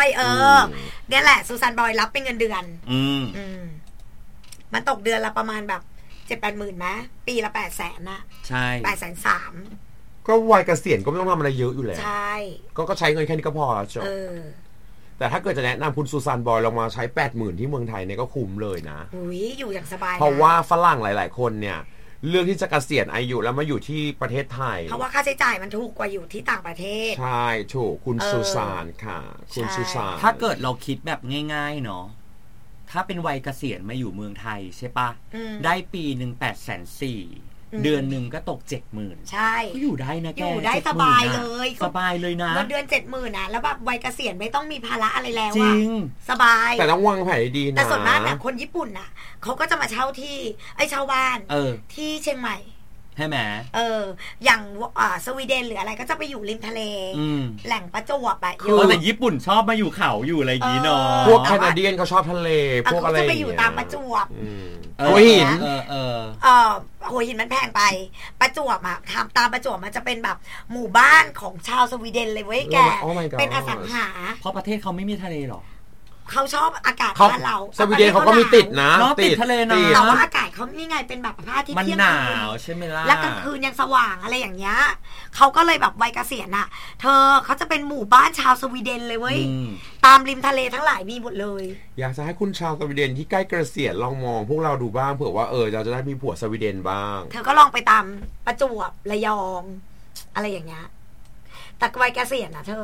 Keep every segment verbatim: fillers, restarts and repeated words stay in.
เออเนี่ยแหละซูซานบอยรับเป็นเงินเดือนอืมอืมมันตกเดือนละประมาณแบบเจ็ดแปดหมื่นนะปีละแปดแสนนะใช่แปดแสนสามก็วัยเกษียณก็ไม่ต้องทำอะไรเยอะอยู่แล้วใช่ก็ก็ใช้เงินแค่นี้ก็พอแล้วจบแต่ถ้าเกิดจะแนะนำคุณซูซานบอยลองมาใช้แปดหมื่นที่เมืองไทยเนี่ยก็คุ้มเลยนะอุ้ยอยู่อย่างสบายเพราะว่าฝรั่งหลายๆคนเนี่ยเรื่องที่จะเกษียณอายุแล้วมาอยู่ที่ประเทศไทยเพราะว่าค่าใช้จ่ายมันถูกกว่าอยู่ที่ต่างประเทศใช่ถูกคุณซูซานค่ะคุณซูซานถ้าเกิดเราคิดแบบง่ายๆเนาะถ้าเป็นวัยเกษียณมาอยู่เมืองไทยใช่ปะได้ปีหนึ่งแปดแสนสี่เดือนหนึ่งก็ตกเจ็ดหมื่นใช่ก็อยู่ได้นะแกอยู่ได้สบายเลยสบายเลยนะเงินเดือนเจ็ดหมื่นนะแล้วแบบวัยเกษียณไม่ต้องมีภาระอะไรแล้วจริงสบายแต่ต้องวางแผนดีนะแต่ส่วนมากเนี่ยคนญี่ปุ่นน่ะเขาก็จะมาเช่าที่ไอ้เช่าบ้านที่เชียงใหม่ใช่ไหมเอออย่างอ่าสวีเดนหรืออะไรก็จะไปอยู่ริมทะเลแหล่งประจวบอะเยอะแต่ญี่ปุ่นชอบมาอยู่เขาอยู่อะไรอย่างนี้เนาะพวกแคนาเดียนเขาชอบทะเลพวกอะไรเขาจะไปอยู่ตามประจวบหัวหินเออเออเออหัวหินมันแพงไปประจวบอะทำตามประจวบมันจะเป็นแบบหมู่บ้านของชาวสวีเดนเลยเว้ยแกเป็นอสังหาเพราะประเทศเขาไม่มีทะเลหรอเขาชอบอากาศบ้านเราสวีเดนเขาก็มีติดนะติดทะเลนะแต่ว่าอากาศเขานี่ไงเป็นแบบพระอาทิตย์เที่ยงมันหนาวใช่ไหมล่ะแล้วกลางคืนยังสว่างอะไรอย่างเงี้ยเขาก็เลยแบบวัยเกษียณน่ะเธอเขาจะเป็นหมู่บ้านชาวสวีเดนเลยเว้ยตามริมทะเลทั้งหลายมีหมดเลยอยากจะให้คุณชาวสวีเดนที่ใกล้เกษียณลองมองพวกเราดูบ้างเผื่อว่าเออเราจะได้มีผัวสวีเดนบ้างเธอก็ลองไปตามประจวบระยองอะไรอย่างเงี้ยแต่วัยเกษียณน่ะเธ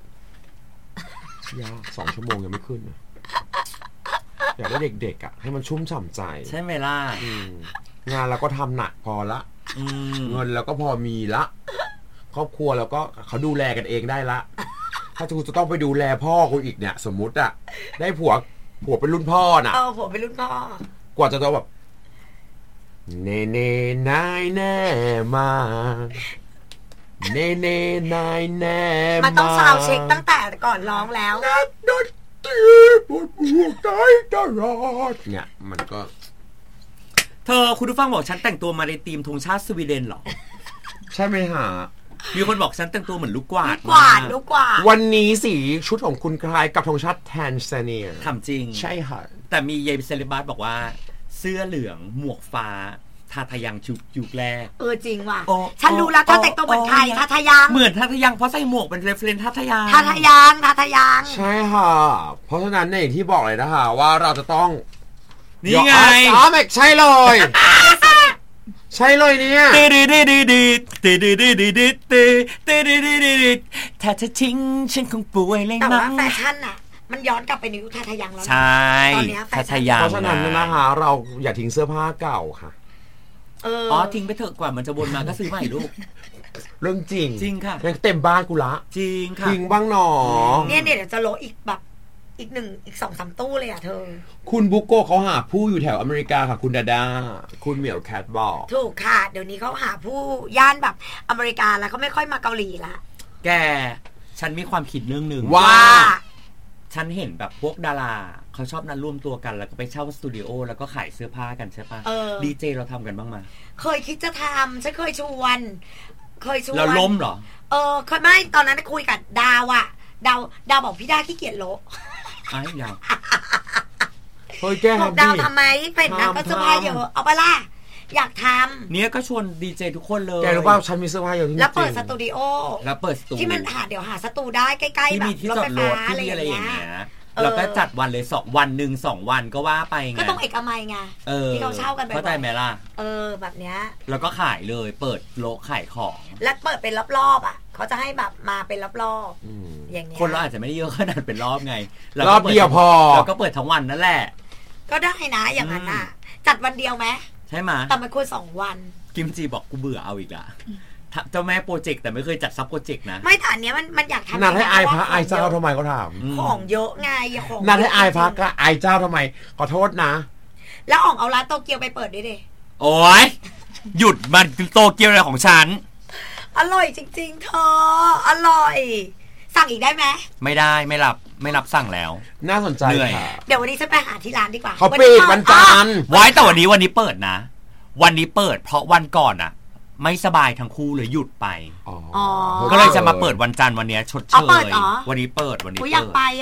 อยากสองชั่วโมงยังไม่ขึ้นนะอยากได้เด็กๆอ่ะให้มันชุ่มฉ่ำใจใช่ไหมล่ะงานเราก็ทำหนักพอละเงินเราก็พอมีละครอบครัวเราก็เขาดูแลกันเองได้ละถ้าคุณจะต้องไปดูแลพ่อคุณอีกเนี่ยสมมุติอ่ะได้ผัวผัวเป็นรุ่นพ่อน่ะเออผัวเป็นรุ่นพ่อกว่าจะต้องแบบเน่เน่นายแน่มาเน่เน่นายแน่มามันต้องซาวเช็คตั้งแต่ก่อนร้องแล้วตีปวดหัวใจตลอดเนี่ยมันก็เธอคุณผู้ฟังบอกฉันแต่งตัวมาในธีมธงชาติสวีเดนเหรอใช่ไหมฮะมีคนบอกฉันแต่งตัวเหมือนลูกกวาดลูกกวาดลูกกวาดวันนี้สีชุดของคุณคล้ายกับธงชาติแทนซาเนียทำจริงใช่ค่ะแต่มีเยเซเลบัสบอกว่าเสื้อเหลืองหมวกฟ้าทาทายังชุดยุคแรกเออจริงว่ะฉันรู้แล้วถ้าแต่งตัวเหมือนใครทาทายังเหมือนทาทายังเพราะใส่หมวกเป็นเรฟเฟรนซ์ทาทายังทาทายังทาทายังใช่ค่ะเพราะฉะนั้นเนี่ยอย่างที่บอกเลยนะคะว่าเราจะต้องนี่ไงอ๋อไม่ใช่เลยใช่เลยเนี่ยตืดตืดตืดตืดตืดตืดตืดตืดตืดตืดตืดถ้าเธอทิ้งฉันคงป่วยเลยมั้งแต่ว่าแฟชั่นอะมันย้อนกลับไปในยุคทาทายังแล้วใช่ตอนนี้แฟชั่นเพราะฉะนั้นนะคะเราอย่าทิ้งเสื้อผ้าเก่าค่ะอ๋อทิ้งไปเถอะกว่ามันจะวนมาก็ซื้อใหม่ลูกเรื่องจริงจริงค่ะเต็มบ้านกูละจริงค่ะทิ้งบ้างหนอเนี่ยเนี่ยเดี๋ยวจะโลอีกแบบอีกหนึ่งอีกสองสามตู้เลยอ่ะเธอคุณบุโก้เขาหาผู้อยู่แถวอเมริกาค่ะคุณดาดาคุณเหมียวแคทบอกถูกค่ะเดี๋ยวนี้เขาหาผู้ย่านแบบอเมริกาแล้วเขาไม่ค่อยมาเกาหลีละแกฉันมีความคิดเรื่องหนึ่งว่าฉันเห็นแบบพวกดาราเขาชอบนัดร่วมตัวกันแล้วก็ไปเช่าสตูดิโอแล้วก็ขายเสื้อผ้ากันใช่ปะดีเจเราทำกันบ้างไหมเคยคิดจะทำฉันเคยชวนเคยชวนแล้วล้มเหรอเออเคยไม่ตอนนั้นคุยกับดาวอะดาวดาวบอกพี่ดาขี้เกียจโลไอ้ดาวเฮ้ยแก้บอกดาวทำไมเป็นนะก็เสื้อผ้าเยอะเอาไปล่ะอยากทำเนี่ยก็ชวนดีเจทุกคนเลยแกรู้ป่าวฉันมีเสื้อผ้าเยอะที่แล้วเปิดสตูดิโอแล้วเปิดสตูที่มันหาเดี๋ยวหาสตูได้ใกล้ๆแบบรถไฟฟ้าอะไรอย่างเงี้ยเราก็จัดวันเลยสองวันหนึ่งสองวันก็ว่าไปไงก็ต้องเอกมัยไงที่เขาเช่ากันไปเข้าใจไหมล่ะเออแบบเนี้ยแล้วก็ขายเลยเปิดโลขายของและเปิดเป็นรอบๆอ่ะเขาจะให้แบบมาเป็นรอบๆอย่างเงี้ยคนเราอาจจะไม่ได้เยอะขนาดเป็นรอบไงรอบเดียวพอแล้วก็เปิดทั้งวันนั่นแหละก็ได้นะอย่างนั้นอ่ะจัดวันเดียวไหมใช่ไหมแต่มันควรสองวันกิมจีบอกกูเบื่อเอาอีกละเจ้าแม่โปรเจกต์แต่ไม่เคยจัดซับโปรเจกต์นะไม่แต่อันเนี้ยมันมันอยากทำนัดให้อายพระอายเจ้าทำไมเขาถามของเยอะไงของนัดให้อายพระก็อายเจ้าทำไมขอโทษนะแล้วอ่องเอาร้านโตเกียวไปเปิดด้วยดิโอ๊ยหยุดมันโตเกียวอะไรของฉันอร่อยจริงๆเธออร่อยสั่งอีกได้ไหมไม่ได้ไม่รับไม่รับสั่งแล้วน่าสนใจค่ะเดี๋ยววันนี้ฉันไปหาที่ร้านดีกว่าเขาปิดวันจันทร์ไว้แต่วันนี้วันนี้เปิดนะวันนี้เปิดเพราะวันก่อนอะไม่สบายทั้งคู่เลยหยุดไปก็เลยจะมาเปิดวันจันทร์วันนี้ชดเชยวันนี้เปิดวันนี้เปิด